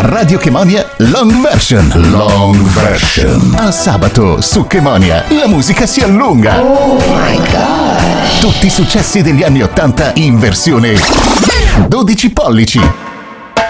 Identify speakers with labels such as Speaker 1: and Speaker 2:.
Speaker 1: Radio Chemonia Long Version. Long Version. Al sabato su Chemonia la musica si allunga.
Speaker 2: Oh my God.
Speaker 1: Tutti i successi degli anni '80 in versione 12 pollici.